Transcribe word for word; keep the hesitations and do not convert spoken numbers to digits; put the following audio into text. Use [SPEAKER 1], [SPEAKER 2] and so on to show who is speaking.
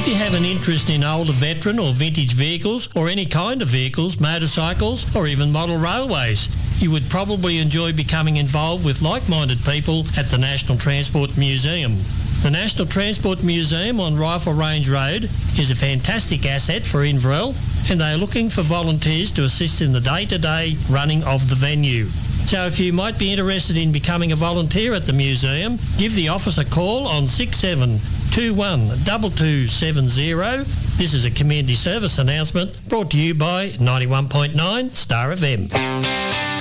[SPEAKER 1] If you have an interest in older veteran or vintage vehicles or any kind of vehicles, motorcycles or even model railways, you would probably enjoy becoming involved with like-minded people at the National Transport Museum. The National Transport Museum on Rifle Range Road is a fantastic asset for Inverell, and they are looking for volunteers to assist in the day-to-day running of the venue. So if you might be interested in becoming a volunteer at the museum, give the office a call on six seven two one two two seven zero. This is a community service announcement brought to you by ninety-one point nine Star F M.